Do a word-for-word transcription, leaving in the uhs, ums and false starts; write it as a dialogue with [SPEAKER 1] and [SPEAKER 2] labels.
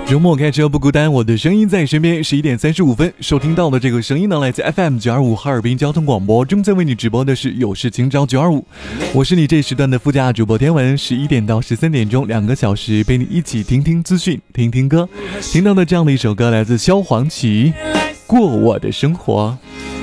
[SPEAKER 1] 周末开车不孤单，我的声音在身边。十一点三十五分，收听到的这个声音呢，来自 F M 九二五哈尔滨交通广播，正在为你直播的是有事情找九二五，我是你这时段的副驾主播天文。十一点到十三点钟，两个小时陪你一起听听资讯，听听歌。听到的这样的一首歌来自萧煌奇，过我的生活。